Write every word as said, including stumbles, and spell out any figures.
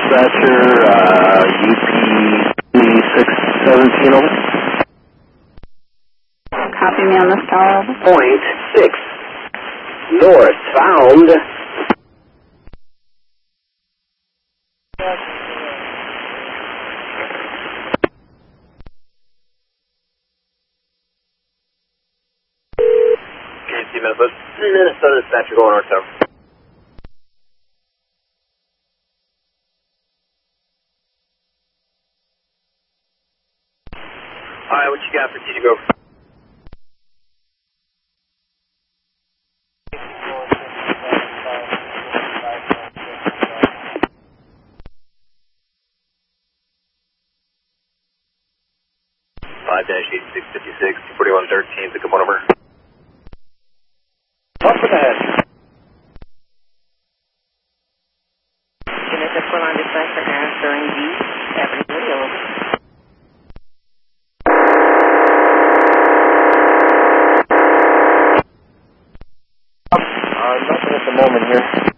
dispatcher, uh, U P six seventeen, over. Copy me on this tower, over. Point six. Northbound. K C Minnesota, Minnesota dispatcher going north tower. Alright, what you got for T to go? five dash eight six five six, two forty-one thirteen, pick up one over. Up with the head. Unit four line dispatcher answering the Avenue Radio. Uh, nothing at the moment here.